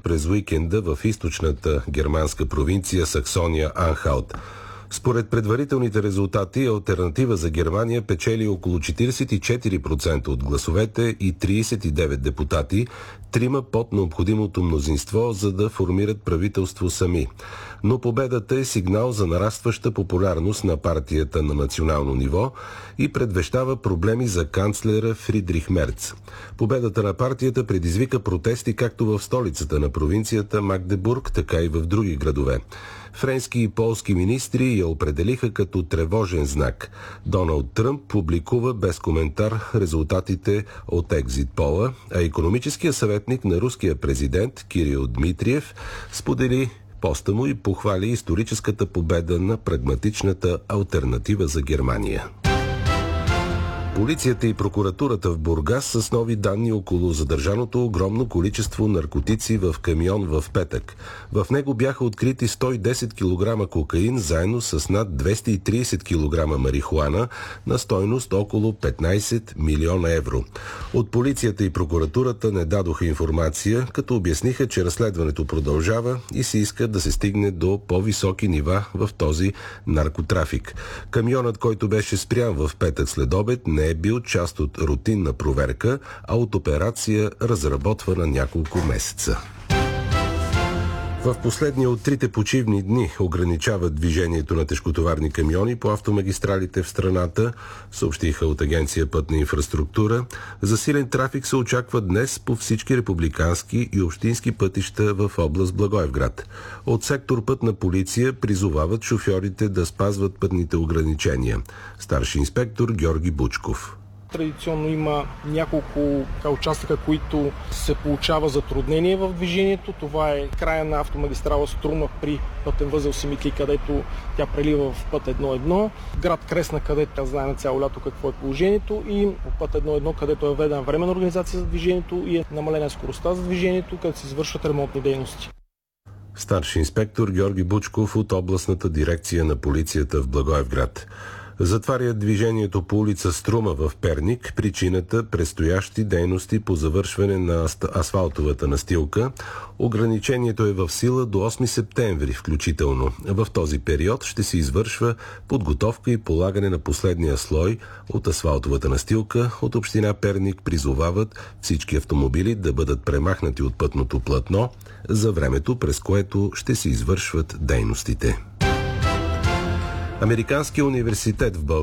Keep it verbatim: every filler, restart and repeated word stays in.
през уикенда в източната германска провинция Саксония-Анхалт. Според предварителните резултати, алтернатива за Германия печели около четиридесет и четири процента от гласовете и тридесет и девет депутати, трима под необходимото мнозинство, за да формират правителство сами. Но победата е сигнал за нарастваща популярност на партията на национално ниво и предвещава проблеми за канцлера Фридрих Мерц. Победата на партията предизвика протести както в столицата на провинцията Магдебург, така и в други градове. Френски и полски министри я определиха като тревожен знак. Доналд Тръмп публикува без коментар резултатите от екзит пола, а икономическият съветник на руския президент Кирил Дмитриев сподели поста му и похвали историческата победа на прагматичната алтернатива за Германия. Полицията и прокуратурата в Бургас с нови данни около задържаното огромно количество наркотици в камион в петък. В него бяха открити сто и десет килограма кокаин, заедно с над двеста и тридесет килограма марихуана на стойност около петнадесет милиона евро. От полицията и прокуратурата не дадоха информация, като обясниха, че разследването продължава и се иска да се стигне до по-високи нива в този наркотрафик. Камионът, който беше спрян в петък следобед, не е бил част от рутинна проверка, а от операция, разработвана няколко месеца. В последния от трите почивни дни ограничават движението на тежкотоварни камиони по автомагистралите в страната, съобщиха от Агенция Пътна инфраструктура. Засилен трафик се очаква днес по всички републикански и общински пътища в област Благоевград. От сектор Пътна полиция призовават шофьорите да спазват пътните ограничения. Старши инспектор Георги Бучков. Традиционно има няколко участъка, които се получава затруднение в движението. Това е края на автомагистрала Струма при пътен възел Симитли, където тя прелива в път едно едно. Град Кресна, където знаем цяло лято какво е положението, и път едно едно, където е введена временна организация за движението и е намалена скоростта за движението, където се извършват ремонтни дейности. Старши инспектор Георги Бучков от областната дирекция на полицията в Благоевград. Затварят движението по улица Струма в Перник. Причината – предстоящи дейности по завършване на асфалтовата настилка. Ограничението е в сила до осми септември включително. В този период ще се извършва подготовка и полагане на последния слой от асфалтовата настилка. От община Перник призовават всички автомобили да бъдат премахнати от пътното платно за времето, през което ще се извършват дейностите. Американският университет в България